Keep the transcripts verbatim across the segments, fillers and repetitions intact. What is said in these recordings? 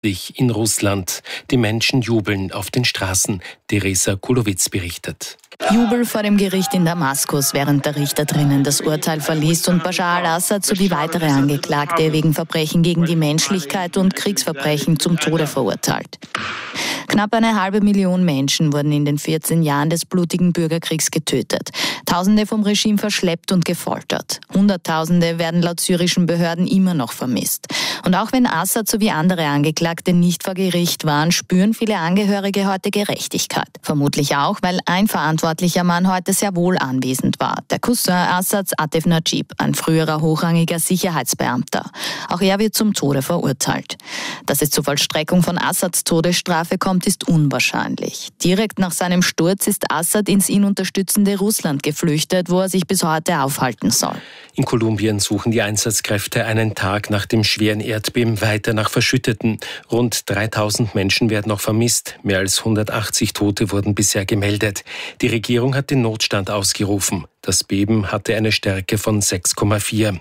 In Russland. Die Menschen jubeln auf den Straßen. Theresa Kulowitz berichtet. Jubel vor dem Gericht in Damaskus, während der Richter drinnen das Urteil verliest und Bashar al-Assad sowie weitere Angeklagte wegen Verbrechen gegen die Menschlichkeit und Kriegsverbrechen zum Tode verurteilt. Knapp eine halbe Million Menschen wurden in den vierzehn Jahren des blutigen Bürgerkriegs getötet. Tausende vom Regime verschleppt und gefoltert. Hunderttausende werden laut syrischen Behörden immer noch vermisst. Und auch wenn Assad sowie andere Angeklagte nicht vor Gericht waren, spüren viele Angehörige heute Gerechtigkeit. Vermutlich auch, weil ein verantwortlicher Mann heute sehr wohl anwesend war. Der Cousin Assads, Atef Najib, ein früherer hochrangiger Sicherheitsbeamter. Auch er wird zum Tode verurteilt. Dass es zur Vollstreckung von Assads Todesstrafe kommt, ist unwahrscheinlich. Direkt nach seinem Sturz ist Assad ins ihn unterstützende Russland geflüchtet, wo er sich bis heute aufhalten soll. In Kolumbien suchen die Einsatzkräfte einen Tag nach dem schweren Erdbeben weiter nach Verschütteten. Rund dreitausend Menschen werden noch vermisst. Mehr als hundertachtzig Tote wurden bisher gemeldet. Die Regierung hat den Notstand ausgerufen. Das Beben hatte eine Stärke von sechs Komma vier.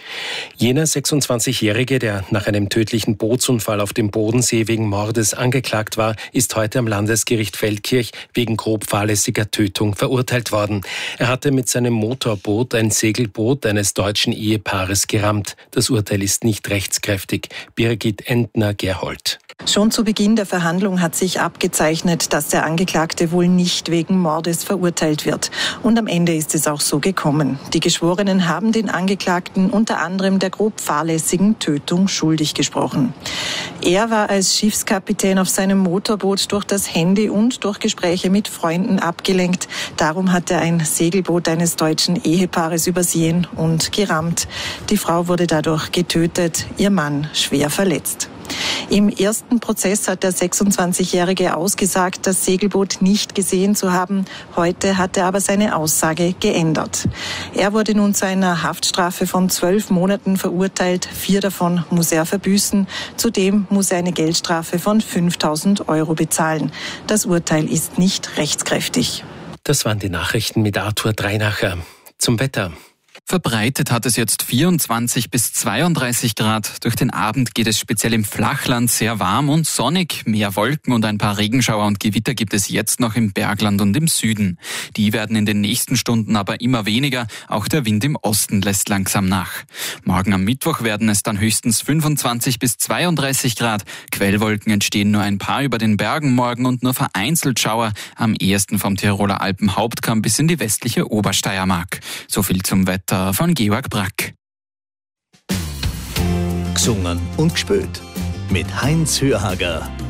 Jener sechsundzwanzigjährige, der nach einem tödlichen Bootsunfall auf dem Bodensee wegen Mordes angeklagt war, ist heute am Landesgericht Feldkirch wegen grob fahrlässiger Tötung verurteilt worden. Er hatte mit seinem Motorboot ein Segelboot eines deutschen Ehepaares gerammt. Das Urteil ist nicht rechtskräftig. Birgit Entner-Gerhold. Schon zu Beginn der Verhandlung hat sich abgezeichnet, dass der Angeklagte wohl nicht wegen Mordes verurteilt wird. Und am Ende ist es auch so gekommen. Die Geschworenen haben den Angeklagten unter anderem der grob fahrlässigen Tötung schuldig gesprochen. Er war als Schiffskapitän auf seinem Motorboot durch das Handy und durch Gespräche mit Freunden abgelenkt. Darum hat er ein Segelboot eines deutschen Ehepaares übersehen und gerammt. Die Frau wurde dadurch getötet, ihr Mann schwer verletzt. Im ersten Prozess hat der sechsundzwanzigjährige ausgesagt, das Segelboot nicht gesehen zu haben. Heute hat er aber seine Aussage geändert. Er wurde nun zu einer Haftstrafe von zwölf Monaten verurteilt. Vier davon muss er verbüßen. Zudem muss er eine Geldstrafe von fünftausend Euro bezahlen. Das Urteil ist nicht rechtskräftig. Das waren die Nachrichten mit Arthur Dreinacher. Zum Wetter. Verbreitet hat es jetzt vierundzwanzig bis zweiunddreißig Grad. Durch den Abend geht es speziell im Flachland sehr warm und sonnig. Mehr Wolken und ein paar Regenschauer und Gewitter gibt es jetzt noch im Bergland und im Süden. Die werden in den nächsten Stunden aber immer weniger. Auch der Wind im Osten lässt langsam nach. Morgen am Mittwoch werden es dann höchstens fünfundzwanzig bis zweiunddreißig Grad. Quellwolken entstehen nur ein paar über den Bergen morgen und nur vereinzelt Schauer. Am ehesten vom Tiroler Alpenhauptkamm bis in die westliche Obersteiermark. So viel zum Wetter von Georg Brack. Gesungen und gespielt mit Heinz Hörhager.